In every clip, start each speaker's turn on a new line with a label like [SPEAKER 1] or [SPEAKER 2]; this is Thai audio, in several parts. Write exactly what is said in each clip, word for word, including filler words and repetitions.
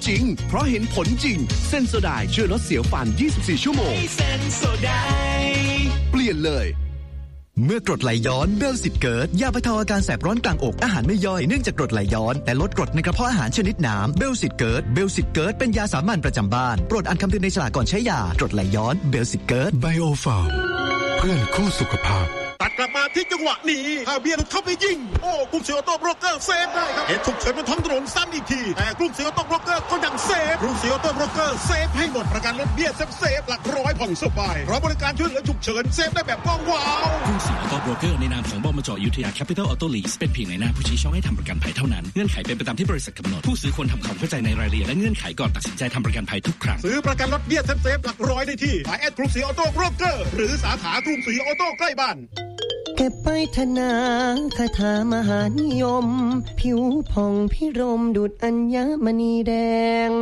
[SPEAKER 1] จริงเพราะเห็นผลจริงเซนโซไดช่วยลดเสียวฟันยี่สิบสี่ชั่วโมงเซนโซไดเปลี่ยนเลยเมื่อกรดไหลย้อนเบลสิตเกิดยาบรรเทาอาการแสบร้อนกลางอกอาหารไม่ย่อยเนื่องจากกรดไหลย้อนแต่ลดกรดในกระเพาะอาหารชนิดน้ำเบลสิตเกิดเบลสิตเกิดเป็นยาสามัญประจำบ้านโปรดอ่านคำเตือนในฉลากก่อนใช้ยากรดไหลย้อนเบลสิตเกิดไบโอฟาร์มเพื่อนคู่สุขภาพตัดกลับมาที่จังหวะนี้ฮาเบียร์เข้าไปยิงโอ้กรุงศรีออโต้โบรกเกอร์เซฟได้ครับเหตุฉุกเฉินบนท้องถนนซ้ำอีกทีแต่กรุงศรีออโต้โบรกเกอร์ก็ยังเซฟกรุงศรีออโต้โบรกเกอร์เซฟให้หมดประกันรถเบี้ยเซฟเซฟหลักร้อยผ่อนสบายเพราะบริการช่วยเหลือฉุกเฉินเซฟได้แบบว้าว
[SPEAKER 2] กรุงศรีออโต้โบรกเกอร์ในนามของบมจ.อยุธยาแคปิตอลออโต้ลีสเป็นเพียงในหน้าผู้ชี้ช่องให้ทำประกันภัยเท่านั้นเงื่อนไขเป็นไปตามที่บริษัทกำหนดผู้ซื้อควรทำความเข้าใจในรายละเอียดและเงื่อนไขก่อนตัดสินใจทำประกันภัยทุกครั้ง
[SPEAKER 1] ซื้อประกันรถเบี้ยเซฟเซฟหลักร้อยได้ที่สายแอดกรุงศรีออโต้โบรกเกอร์หรือสาขากรุงศรีออโต้ใกล้บ้าน
[SPEAKER 3] เก็บไปธนาคาถามหานิยมผิวผ่องพิรมดุจอัญมณีแดง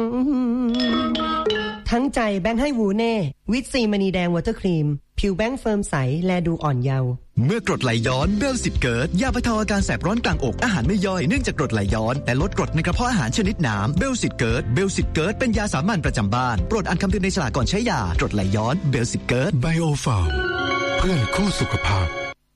[SPEAKER 3] ทั้งใจแบงค์ให้วูเน่วิตซีมณีแดงวอเตอร์ครีมผิวแบงค์เฟิร์มใสแลดูอ่อนเยาว์
[SPEAKER 1] เมื่อกรดไหลย้อนเบลสิตเกิดยาบรรเทาอาการแสบร้อนกลางอกอาหารไม่ย่อยเนื่องจากกรดไหลย้อนแต่ลดกรดในกระเพาะอาหารชนิดน้ำเบลสิตเกิดเบลสิตเกิดเป็นยาสามัญประจำบ้านโปรดอ่านคำเตือนในฉลากก่อนใช้ยากรดไหลย้อนเบลสิตเกิดไบโอฟาร์มเพื่อนคู่สุขภาพ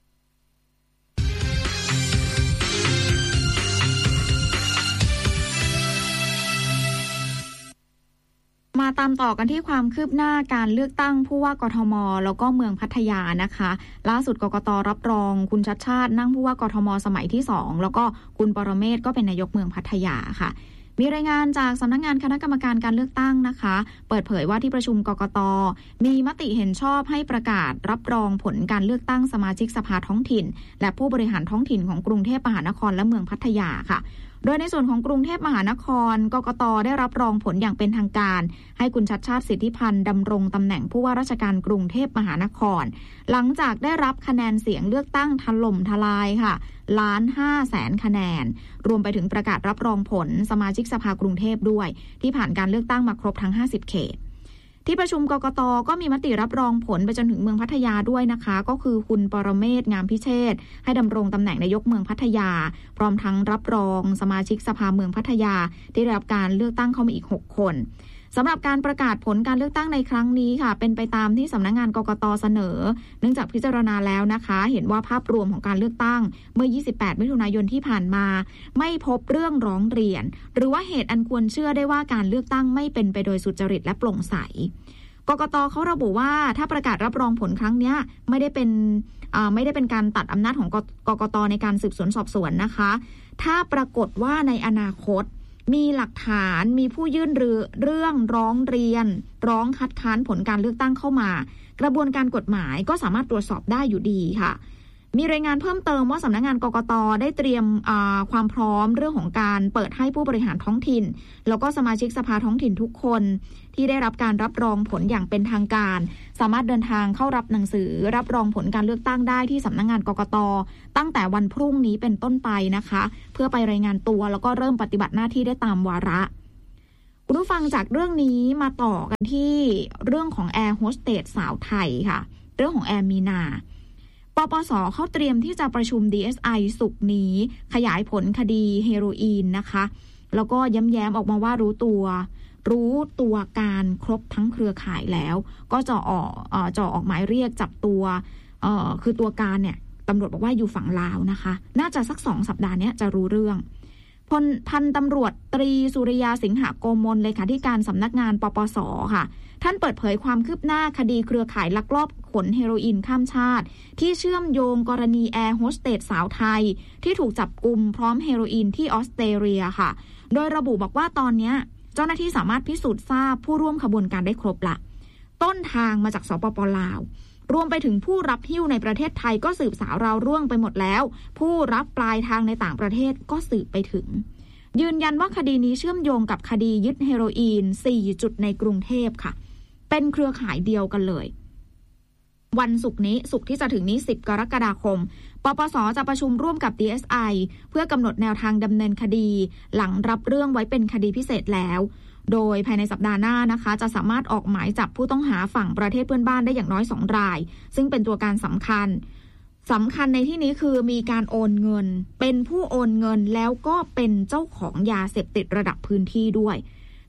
[SPEAKER 4] มาตามต่อกันที่ความคืบหน้าการเลือกตั้งผู้ว่ากทมแล้วก็เมืองพัทยานะคะล่าสุดกกต.รับรองคุณชัชชาตินั่งผู้ว่ากทมสมัยที่สองแล้วก็คุณปรเมศก็เป็นนายกเมืองพัทยาค่ะมีรายงานจากสำนักงานคณะกรรมการการเลือกตั้งนะคะเปิดเผยว่าที่ประชุมกกต.มีมติเห็นชอบให้ประกาศรับรองผลการเลือกตั้งสมาชิกสภาท้องถิ่นและผู้บริหารท้องถิ่นของกรุงเทพมหานครและเมืองพัทยาค่ะโดยในส่วนของกรุงเทพมหานครกกต.ได้รับรองผลอย่างเป็นทางการให้คุณชัชชาติสิทธิพันธ์ดำรงตำแหน่งผู้ว่าราชการกรุงเทพมหานครหลังจากได้รับคะแนนเสียงเลือกตั้งถล่มทลายค่ะล้านห้าแสนคะแนนรวมไปถึงประกาศรับรองผลสมาชิกสภากรุงเทพด้วยที่ผ่านการเลือกตั้งมาครบทั้งห้าสิบเขตที่ประชุมกกต.ก็มีมติรับรองผลไปจนถึงเมืองพัทยาด้วยนะคะก็คือคุณปรเมศงามพิเชษฐ์ให้ดำรงตำแหน่งนายกเมืองพัทยาพร้อมทั้งรับรองสมาชิกสภาเมืองพัทยาที่ได้รับการเลือกตั้งเข้ามาอีกหกคนสำหรับการประกาศผลการเลือกตั้งในครั้งนี้ค่ะเป็นไปตามที่สำนักงานกกต.เสนอเนื่องจากพิจารณาแล้วนะคะเห็นว่าภาพรวมของการเลือกตั้งเมื่อยี่สิบแปดมิถุนายนที่ผ่านมาไม่พบเรื่องร้องเรียนหรือว่าเหตุอันควรเชื่อได้ว่าการเลือกตั้งไม่เป็นไปโดยสุจริตและโปร่งใสกกต.เขาระบุว่าถ้าประกาศรับรองผลครั้งนี้ไม่ได้เป็นไม่ได้เป็นการตัดอำนาจของกกต.ในการสืบสวนสอบสวนนะคะถ้าปรากฏว่าในอนาคตมีหลักฐานมีผู้ยื่นเรื่องร้องเรียนร้องคัดค้านผลการเลือกตั้งเข้ามากระบวนการกฎหมายก็สามารถตรวจสอบได้อยู่ดีค่ะมีรายงานเพิ่มเติมว่าสำนักงานกกต.ได้เตรียมความพร้อมเรื่องของการเปิดให้ผู้บริหารท้องถิ่นแล้วก็สมาชิกสภาท้องถิ่นทุกคนที่ได้รับการรับรองผลอย่างเป็นทางการสามารถเดินทางเข้ารับหนังสือรับรองผลการเลือกตั้งได้ที่สำนักงานกกต.ตั้งแต่วันพรุ่งนี้เป็นต้นไปนะคะเพื่อไปรายงานตัวแล้วก็เริ่มปฏิบัติหน้าที่ได้ตามวาระคุณผู้ฟังจากเรื่องนี้มาต่อกันที่เรื่องของแอร์โฮสเตสสาวไทยค่ะเรื่องของแอร์มีนาปปส.เขาเตรียมที่จะประชุม ดี เอส ไอ ศุกร์นี้ขยายผลคดีเฮโรอีนนะคะแล้วก็ย้ำแย้มออกมาว่ารู้ตัวรู้ตัวการครบทั้งเครือข่ายแล้วก็จะออกเอ่อจะออกหมายเรียกจับตัวเอ่อคือตัวการเนี่ยตำรวจบอกว่าอยู่ฝั่งลาวนะคะน่าจะสักสองสัปดาห์นี้จะรู้เรื่องพลพันตำรวจตรีสุริยาสิงหโกมลเลขาธิการสำนักงานปปส.ค่ะท่านเปิดเผยความคืบหน้าคดีเครือข่ายลักลอบขนเฮโรอีนข้ามชาติที่เชื่อมโยงกรณีแอร์โฮสเตสสาวไทยที่ถูกจับกุมพร้อมเฮโรอีนที่ออสเตรเลียค่ะโดยระบุบอกว่าตอนนี้เจ้าหน้าที่สามารถพิสูจน์ทราบผู้ร่วมขบวนการได้ครบละต้นทางมาจากสปป.ลาวรวมไปถึงผู้รับหิ้วในประเทศไทยก็สืบสาวราวเรื่องไปหมดแล้วผู้รับปลายทางในต่างประเทศก็สืบไปถึงยืนยันว่าคดีนี้เชื่อมโยงกับคดียึดเฮโรอีนสี่จุดในกรุงเทพค่ะเป็นเครือข่ายเดียวกันเลยวันศุกร์นี้ศุกร์ที่จะถึงนี้สิบกรกฎาคมปปส.จะประชุมร่วมกับ ดี เอส ไอ เพื่อกำหนดแนวทางดำเนินคดีหลังรับเรื่องไว้เป็นคดีพิเศษแล้วโดยภายในสัปดาห์หน้านะคะจะสามารถออกหมายจับผู้ต้องหาฝั่งประเทศเพื่อนบ้านได้อย่างน้อยสองรายซึ่งเป็นตัวการสำคัญสำคัญในที่นี้คือมีการโอนเงินเป็นผู้โอนเงินแล้วก็เป็นเจ้าของยาเสพติดระดับพื้นที่ด้วย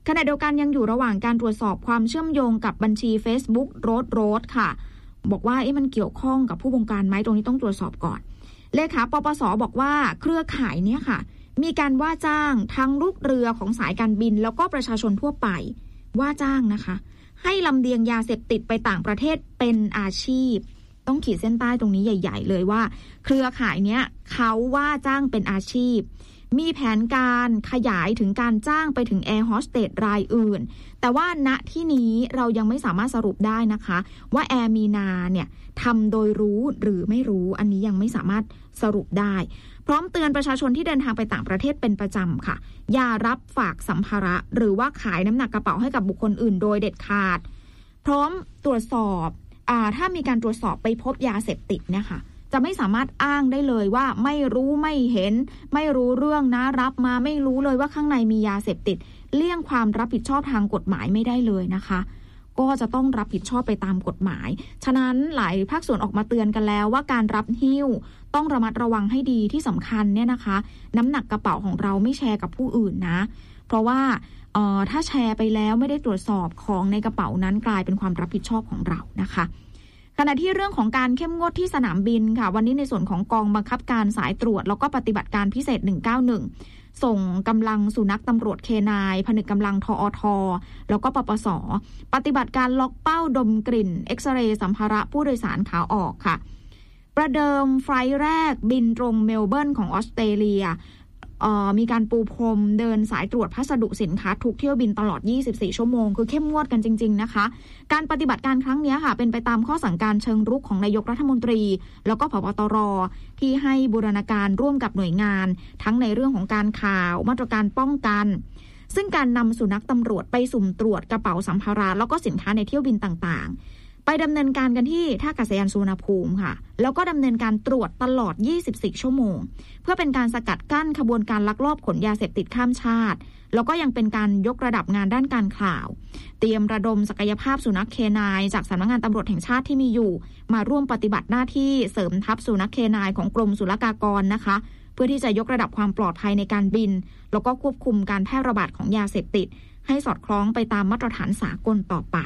[SPEAKER 4] ขณะเดียวกันยังอยู่ระหว่างการตรวจสอบความเชื่อมโยงกับบัญชี Facebook Road Road ค่ะบอกว่าเอ๊ะมันเกี่ยวข้องกับผู้บงการไหมตรงนี้ต้องตรวจสอบก่อนเลขาปปส.บอกว่าเครือข่ายเนี้ยค่ะมีการว่าจ้างทั้งลูกเรือของสายการบินแล้วก็ประชาชนทั่วไปว่าจ้างนะคะให้ลำเลียงยาเสพติดไปต่างประเทศเป็นอาชีพต้องขีดเส้นใต้ตรงนี้ใหญ่ๆเลยว่าเครือข่ายเนี้ยเขาว่าจ้างเป็นอาชีพมีแผนการขยายถึงการจ้างไปถึงแอร์โฮสเตสรายอื่นแต่ว่าณที่นี้เรายังไม่สามารถสรุปได้นะคะว่าแอร์มีนาเนี่ยทำโดยรู้หรือไม่รู้อันนี้ยังไม่สามารถสรุปได้พร้อมเตือนประชาชนที่เดินทางไปต่างประเทศเป็นประจำค่ะอย่ารับฝากสัมภาระหรือว่าขายน้ำหนักกระเป๋าให้กับบุคคลอื่นโดยเด็ดขาดพร้อมตรวจสอบอ่าถ้ามีการตรวจสอบไปพบยาเสพติดเนี่ยค่ะจะไม่สามารถอ้างได้เลยว่าไม่รู้ไม่เห็นไม่รู้เรื่องนะรับมาไม่รู้เลยว่าข้างในมียาเสพติดเลี่ยงความรับผิดชอบทางกฎหมายไม่ได้เลยนะคะก็จะต้องรับผิดชอบไปตามกฎหมายฉะนั้นหลายภาคส่วนออกมาเตือนกันแล้วว่าการรับหิ้วต้องระมัดระวังให้ดีที่สำคัญเนี่ยนะคะน้ำหนักกระเป๋าของเราไม่แชร์กับผู้อื่นนะเพราะว่าเอ่อถ้าแชร์ไปแล้วไม่ได้ตรวจสอบของในกระเป๋านั้นกลายเป็นความรับผิดชอบของเรานะคะขณะที่เรื่องของการเข้มงวดที่สนามบินค่ะวันนี้ในส่วนของกองบังคับการสายตรวจแล้วก็ปฏิบัติการพิเศษหนึ่งเก้าหนึ่งส่งกำลังสุนัขตำรวจเคนายผนึกกำลังทอทแล้วก็ปปสปฏิบัติการล็อกเป้าดมกลิ่นเอ็กซเรย์สัมภาระผู้โดยสารขาออกค่ะประเดิมไฟล์แรกบินตรงเมลเบิร์นของออสเตรเลียมีการปูพรมเดินสายตรวจพัสดุสินค้าทุกเที่ยวบินตลอดยี่สิบสี่ชั่วโมงคือเข้มงวดกันจริงๆนะคะการปฏิบัติการครั้งนี้ค่ะเป็นไปตามข้อสั่งการเชิงรุกของนายกรัฐมนตรีแล้วก็ผบ.ตร.ที่ให้บูรณาการร่วมกับหน่วยงานทั้งในเรื่องของการข่าวมาตรการป้องกันซึ่งการนำสุนัขตำรวจไปสุ่มตรวจกระเป๋าสัมภาระแล้วก็สินค้าในเที่ยวบินต่างๆไปดำเนินการกันที่ท่าอากาศยานสุวรรณภูมิค่ะแล้วก็ดำเนินการตรวจตลอดยี่สิบสี่ชั่วโมงเพื่อเป็นการสกัดกั้นขบวนการลักลอบขนยาเสพติดข้ามชาติแล้วก็ยังเป็นการยกระดับงานด้านการข่าวเตรียมระดมศักยภาพสุนัขเคนายจากสำนักงานตำรวจแห่งชาติที่มีอยู่มาร่วมปฏิบัติหน้าที่เสริมทัพสุนัขเคนายของกรมศุลกากรนะคะเพื่อที่จะยกระดับความปลอดภัยในการบินแล้วก็ควบคุมการแพร่ระบาดของยาเสพติดให้สอดคล้องไปตามมาตรฐานสากลต่อไป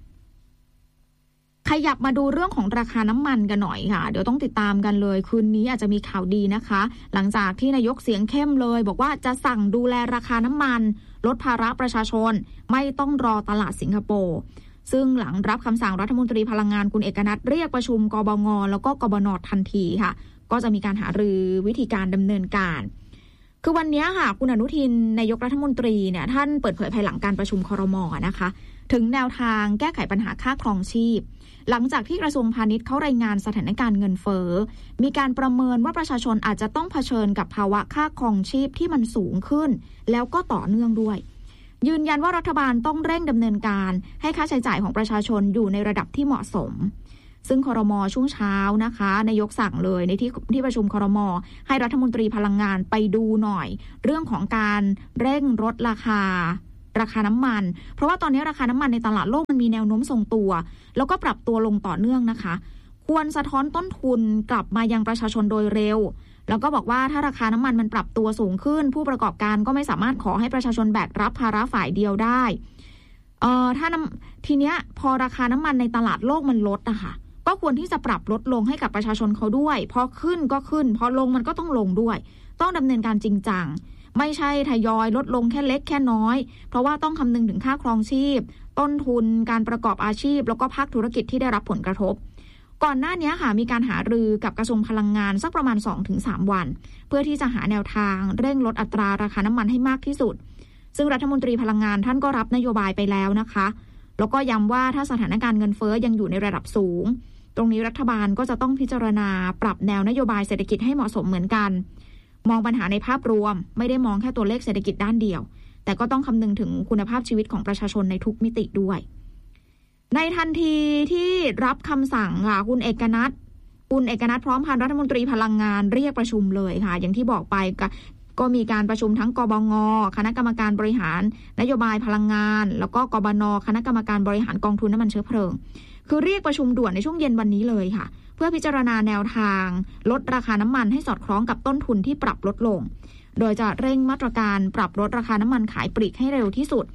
[SPEAKER 4] ขยับมาดูเรื่องของราคาน้ำมันกันหน่อยค่ะเดี๋ยวต้องติดตามกันเลยคืนนี้อาจจะมีข่าวดีนะคะหลังจากที่นายกเสียงเข้มเลยบอกว่าจะสั่งดูแลราคาน้ำมันลดภาระประชาชนไม่ต้องรอตลาดสิงคโปร์ซึ่งหลังรับคำสั่งรัฐมนตรีพลังงานคุณเอกนัทเรียกประชุมกบงแล้วก็กบนทันทีค่ะก็จะมีการหารือวิธีการดำเนินการคือวันนี้ค่ะคุณอนุทินนายกรัฐมนตรีเนี่ยท่านเปิดเผยภายหลังการประชุมครม.นะคะถึงแนวทางแก้ไขปัญหาค่าครองชีพหลังจากที่กระทรวงพาณิชย์เขารายงานสถานการณ์เงินเฟ้อมีการประเมินว่าประชาชนอาจจะต้องเผชิญกับภาวะค่าครองชีพที่มันสูงขึ้นแล้วก็ต่อเนื่องด้วยยืนยันว่ารัฐบาลต้องเร่งดำเนินการให้ค่าใช้จ่ายของประชาชนอยู่ในระดับที่เหมาะสมซึ่งครม.ช่วงเช้านะคะนายกสั่งเลยในที่ที่ประชุมครม.ให้รัฐมนตรีพลังงานไปดูหน่อยเรื่องของการเร่งลดราคาราคาน้ำมันเพราะว่าตอนนี้ราคาน้ำมันในตลาดโลกมันมีแนวโน้มทรงตัวแล้วก็ปรับตัวลงต่อเนื่องนะคะควรสะท้อนต้นทุนกลับมายังประชาชนโดยเร็วแล้วก็บอกว่าถ้าราคาน้ำมันมันปรับตัวสูงขึ้นผู้ประกอบการก็ไม่สามารถขอให้ประชาชนแบกรับภาระฝ่ายเดียวได้เอ่อถ้าน้ำทีเนี้ยพอราคาน้ำมันในตลาดโลกมันลดนะคะก็ควรที่จะปรับลดลงให้กับประชาชนเขาด้วยพอขึ้นก็ขึ้นพอลงมันก็ต้องลงด้วยต้องดำเนินการจริงจังไม่ใช่ทยอยลดลงแค่เล็กแค่น้อยเพราะว่าต้องคำนึงถึงค่าครองชีพต้นทุนการประกอบอาชีพแล้วก็ภาคธุรกิจที่ได้รับผลกระทบก่อนหน้านี้ค่ะมีการหารือกับกระทรวงพลังงานสักประมาณ สองถึงสาม วันเพื่อที่จะหาแนวทางเร่งลดอัตราราคาน้ำมันให้มากที่สุดซึ่งรัฐมนตรีพลังงานท่านก็รับนโยบายไปแล้วนะคะแล้วก็ย้ำว่าถ้าสถานการณ์เงินเฟ้อยังอยู่ในระดับสูงตรงนี้รัฐบาลก็จะต้องพิจารณาปรับแนวนโยบายเศรษฐกิจให้เหมาะสมเหมือนกันมองปัญหาในภาพรวมไม่ได้มองแค่ตัวเลขเศรษฐกิจด้านเดียวแต่ก็ต้องคำนึงถึงคุณภาพชีวิตของประชาชนในทุกมิติด้วยในทันทีที่รับคำสั่งค่ะคุณเอกนัทคุณเอกนัทพร้อมพันธ์รัฐมนตรีพลังงานเรียกประชุมเลยค่ะอย่างที่บอกไปก็มีการประชุมทั้งกบง.คณะกรรมการบริหารนโยบายพลังงานแล้วก็กบน.คณะกรรมการบริหารกองทุนน้ำมันเชื้อเพลิงคือเรียกประชุมด่วนในช่วงเย็นวันนี้เลยค่ะเพื่อพิจารณาแนวทางลดราคาน้ำมันให้สอดคล้องกับต้นทุนที่ปรับลดลงโดยจะเร่งมาตรการปรับลดราคาน้ำมันขายปลีกให้เร็วที่สุดเ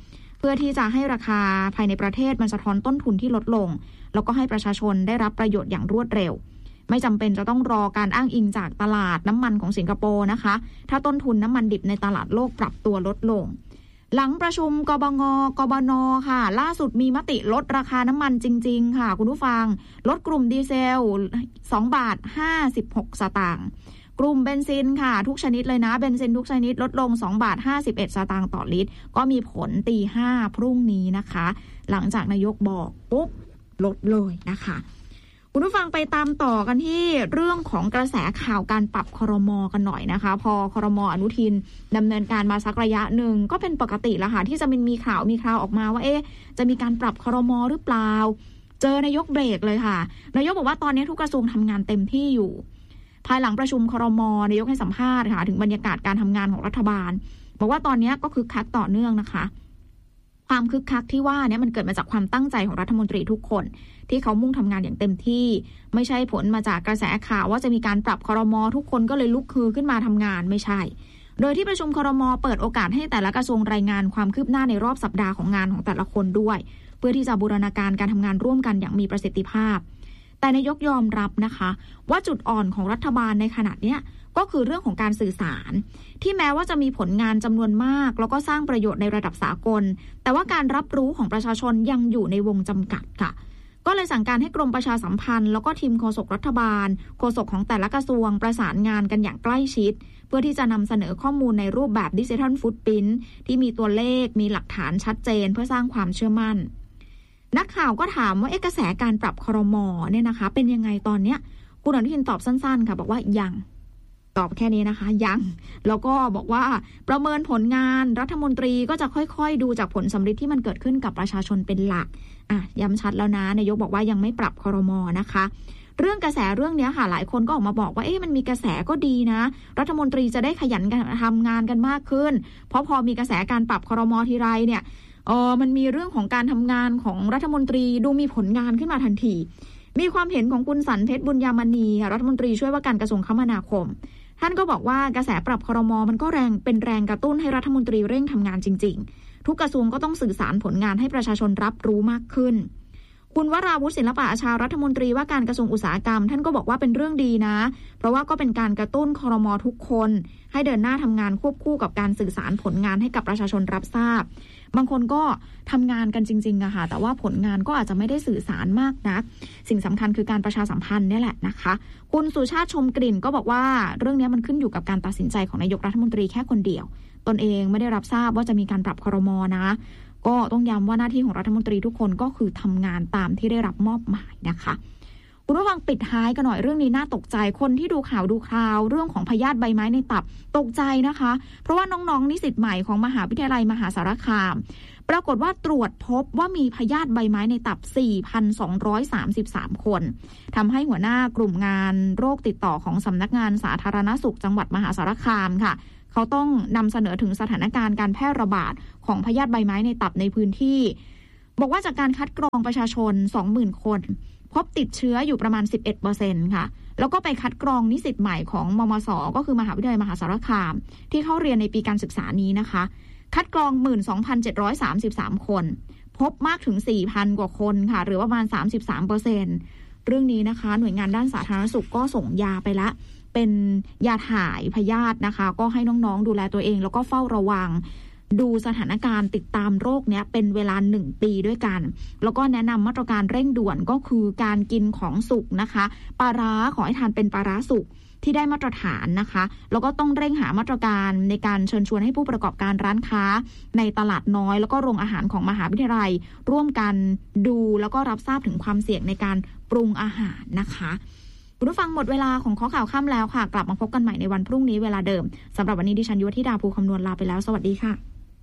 [SPEAKER 4] พื่อที่จะให้ราคาภายในประเทศมันสะท้อนต้นทุนที่ลดลงแล้วก็ให้ประชาชนได้รับประโยชน์อย่างรวดเร็วไม่จำเป็นจะต้องรอการอ้างอิงจากตลาดน้ำมันของสิงคโปร์นะคะถ้าต้นทุนน้ำมันดิบในตลาดโลกปรับตัวลดลงหลังประชุมกบงกบนค่ะล่าสุดมีมติลดราคาน้ำมันจริงๆค่ะคุณผู้ฟังลดกลุ่มดีเซลสองบาทห้าสิบหกสตางค์กลุ่มเบนซินค่ะทุกชนิดเลยนะเบนซินทุกชนิดลดลงสองบาทห้าสิบเอ็ดสตางค์ต่อลิตรก็มีผลตีห้าพรุ่งนี้นะคะหลังจากนายกบอกปุ๊บลดเลยนะคะคุณผู้ฟังไปตามต่อกันที่เรื่องของกระแสข่าวการปรับครม.กันหน่อยนะคะพอครม.อนุทินดำเนินการมาสักระยะหนึ่งก็เป็นปกติแล้วค่ะที่จะมีมีข่าวมีข่าวออกมาว่าเอ๊ะจะมีการปรับครม.หรือเปล่าเจอนายกเบรกเลยค่ะนายกบอกว่าตอนนี้ทุกกระทรวงทำงานเต็มที่อยู่ภายหลังประชุมครม.นายกให้สัมภาษณ์ค่ะถึงบรรยากาศการทำงานของรัฐบาลบอกว่าตอนนี้ก็คึกคักต่อเนื่องนะคะความคึกคักที่ว่าเนี่ยมันเกิดมาจากความตั้งใจของรัฐมนตรีทุกคนที่เขามุ่งทำงานอย่างเต็มที่ไม่ใช่ผลมาจากกระแสข่าวว่าจะมีการปรับครม.ทุกคนก็เลยลุกฮือขึ้นมาทำงานไม่ใช่โดยที่ประชุมครม.เปิดโอกาสให้แต่ละกระทรวงรายงานความคืบหน้าในรอบสัปดาห์ของงานของแต่ละคนด้วยเพื่อที่จะบูรณาการการทำงานร่วมกันอย่างมีประสิทธิภาพแต่นายกยอมรับนะคะว่าจุดอ่อนของรัฐบาลในขณะเนี้ยก็คือเรื่องของการสื่อสารที่แม้ว่าจะมีผลงานจำนวนมากแล้วก็สร้างประโยชน์ในระดับสากลแต่ว่าการรับรู้ของประชาชนยังอยู่ในวงจำกัดค่ะก็เลยสั่งการให้กรมประชาสัมพันธ์แล้วก็ทีมโฆษกรัฐบาลโฆษกของแต่ละกระทรวงประสานงานกันอย่างใกล้ชิดเพื่อที่จะนำเสนอข้อมูลในรูปแบบดิจิทัลฟุตพริ้นท์ที่มีตัวเลขมีหลักฐานชัดเจนเพื่อสร้างความเชื่อมั่นนักข่าวก็ถามว่าเอ๊ะกระแสการปรับครม.เนี่ยนะคะเป็นยังไงตอนเนี้ยคุณอนุทินตอบสั้นๆค่ะบอกว่ายังตอบแค่นี้นะคะยังแล้วก็บอกว่าประเมินผลงานรัฐมนตรีก็จะค่อยๆดูจากผลสำเร็จที่มันเกิดขึ้นกับประชาชนเป็นหลักอ่ะย้ำชัดแล้วนะนายกบอกว่ายังไม่ปรับครม.นะคะเรื่องกระแสเรื่องนี้ค่ะหลายคนก็ออกมาบอกว่าเอ๊ะมันมีกระแสก็ดีนะรัฐมนตรีจะได้ขยันกันทำงานกันมากขึ้นเพราะพอมีกระแสการปรับครม.ทีไรเนี่ยเออมันมีเรื่องของการทำงานของรัฐมนตรีดูมีผลงานขึ้นมาทันทีมีความเห็นของคุณสันเพชรบุญยามณีรัฐมนตรีช่วยว่าการกระทรวงคมนาคมท่านก็บอกว่ากระแสปรับครม.มันก็แรงเป็นแรงกระตุ้นให้รัฐมนตรีเร่งทำงานจริงๆทุกกระทรวงก็ต้องสื่อสารผลงานให้ประชาชนรับรู้มากขึ้นคุณวราวุฒิศิลปะอาชารัฐมนตรีว่าการกระทรวงอุตสาหกรรมท่านก็บอกว่าเป็นเรื่องดีนะเพราะว่าก็เป็นการกระตุ้นครม.ทุกคนให้เดินหน้าทำงานควบคู่กับการสื่อสารผลงานให้กับประชาชนรับทราบบางคนก็ทำงานกันจริงๆอะค่ะแต่ว่าผลงานก็อาจจะไม่ได้สื่อสารมากนักสิ่งสำคัญคือการประชาสัมพันธ์นี่แหละนะคะคุณสุชาติชมกลิ่นก็บอกว่าเรื่องนี้มันขึ้นอยู่กับการตัดสินใจของนายกรัฐมนตรีแค่คนเดียวตนเองไม่ได้รับทราบว่าจะมีการปรับครม.นะก็ต้องย้ำว่าหน้าที่ของรัฐมนตรีทุกคนก็คือทำงานตามที่ได้รับมอบหมายนะคะคุณผู้ฟังปิดท้ายกันหน่อยเรื่องนี้น่าตกใจคนที่ดูข่าวดูคราวเรื่องของพยาธิใบไม้ในตับตกใจนะคะเพราะว่าน้องๆนิสิตใหม่ของมหาวิทยาลัยมหาสารคามปรากฏว่าตรวจพบว่ามีพยาธิใบไม้ในตับ สี่พันสองร้อยสามสิบสาม คนทำให้หัวหน้ากลุ่มงานโรคติดต่อของสำนักงานสาธารณสุขจังหวัดมหาสารคามค่ะเขาต้องนำเสนอถึงสถานการณ์การแพร่ระบาดของพยาธิใบไม้ในตับในพื้นที่บอกว่าจากการคัดกรองประชาชน สองหมื่น คนพบติดเชื้ออยู่ประมาณ สิบเอ็ดเปอร์เซ็นต์ ค่ะแล้วก็ไปคัดกรองนิสิตใหม่ของมมส.ก็คือมหาวิทยาลัยมหาสารคามที่เข้าเรียนในปีการศึกษานี้นะคะคัดกรอง หนึ่งหมื่นสองพันเจ็ดร้อยสามสิบสาม คนพบมากถึง สี่พัน กว่าคนค่ะหรือประมาณ สามสิบสามเปอร์เซ็นต์ เรื่องนี้นะคะหน่วยงานด้านสาธารณสุขก็ส่งยาไปละเป็นยาถ่ายพยาธินะคะก็ให้น้องๆดูแลตัวเองแล้วก็เฝ้าระวังดูสถานการณ์ติดตามโรคเนี้ยเป็นเวลาหนึ่งปีด้วยกันแล้วก็แนะนำมาตรการเร่งด่วนก็คือการกินของสุกนะคะปลาร้าขอให้ทานเป็นปลาร้าสุกที่ได้มาตรฐานนะคะแล้วก็ต้องเร่งหามาตรการในการเชิญชวนให้ผู้ประกอบการร้านค้าในตลาดน้อยแล้วก็โรงอาหารของมหาวิทยาลัยร่วมกันดูแล้วก็รับทราบถึงความเสี่ยงในการปรุงอาหารนะคะคุณผู้ฟังหมดเวลาของข้อข่าวค่ำแล้วค่ะกลับมาพบกันใหม่ในวันพรุ่งนี้เวลาเดิมสำหรับวันนี้ดิฉันยุวธิดาภูคำนวณลาไปแล้วสวัสดีค่ะ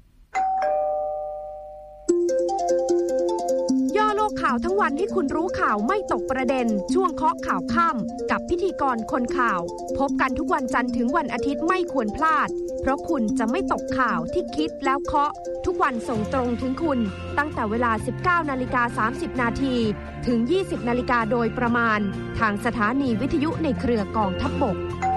[SPEAKER 5] ย่อโลกข่าวทั้งวันให้คุณรู้ข่าวไม่ตกประเด็นช่วงเคาะข่าวค่ำกับพิธีกรคนข่าวพบกันทุกวันจันทร์ถึงวันอาทิตย์ไม่ควรพลาดเพราะคุณจะไม่ตกข่าวที่คิดแล้วเคาะทุกวันส่งตรงถึงคุณตั้งแต่เวลา สิบเก้านาฬิกาสามสิบนาทีถึง ยี่สิบนาฬิกาโดยประมาณทางสถานีวิทยุในเครือกองทัพบก